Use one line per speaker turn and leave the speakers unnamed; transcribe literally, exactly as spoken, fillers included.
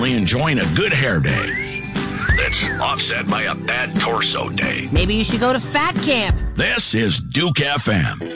finally enjoying a good hair day that's offset by a bad torso day.
Maybe you should go to fat camp.
This is Duke F M.